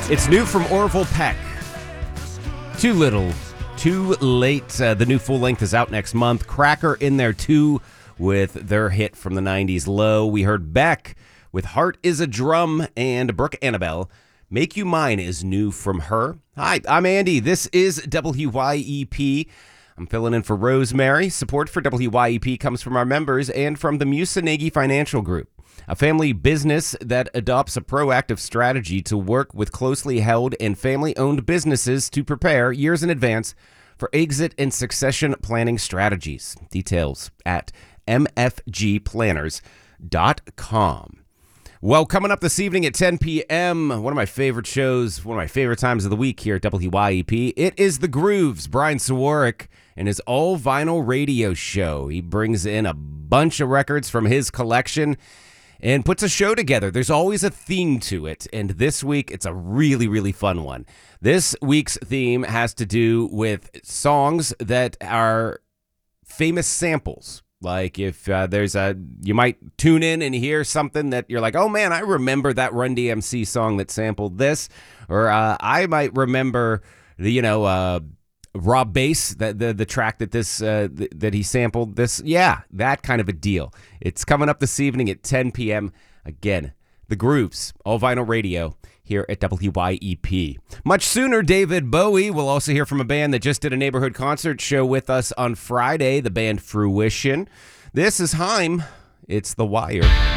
It's new from Orville Peck. Too Little, Too Late. The new full length is out next month. Cracker in there too with their hit from the 90s, Low. We heard Beck with Heart is a Drum, and Brooke Annabelle, Make You Mine is new from her. Hi, I'm Andy. This is WYEP. I'm filling in for Rosemary. Support for WYEP comes from our members and from the Musanegi Financial Group, a family business that adopts a proactive strategy to work with closely held and family-owned businesses to prepare years in advance for exit and succession planning strategies. Details at mfgplanners.com. Well, coming up this evening at 10 p.m., one of my favorite shows, one of my favorite times of the week here at WYEP, it is The Grooves, Brian Sawarek, and his all-vinyl radio show. He brings in a bunch of records from his collection and puts a show together. There's always a theme to it, and this week it's a really, really fun one. This week's theme has to do with songs that are famous samples. Like if you might tune in and hear something that you're like, oh man, I remember that Run DMC song that sampled this, or I might remember Rob Bass, the track that that he sampled this. Yeah, that kind of a deal. It's coming up this evening at 10 p.m. Again, The Grooves, all vinyl radio here at WYEP. Much sooner, David Bowie. We'll also hear from a band that just did a neighborhood concert show with us on Friday, the band Fruition. This is Haim. It's The Wire.